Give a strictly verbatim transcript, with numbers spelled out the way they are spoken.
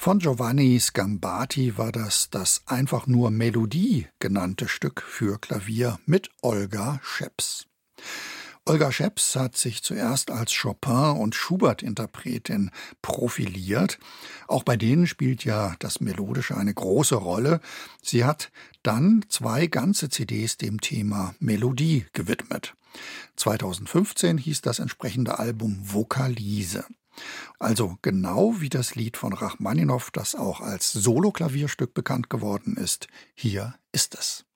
Von Giovanni Scambati war das das einfach nur Melodie genannte Stück für Klavier mit Olga Scheps. Olga Scheps hat sich zuerst als Chopin- und Schubert-Interpretin profiliert. Auch bei denen spielt ja das Melodische eine große Rolle. Sie hat dann zwei ganze C Ds dem Thema Melodie gewidmet. zweitausendfünfzehn hieß das entsprechende Album Vokalise. Also genau wie das Lied von Rachmaninow, das auch als Soloklavierstück bekannt geworden ist. Hier ist es.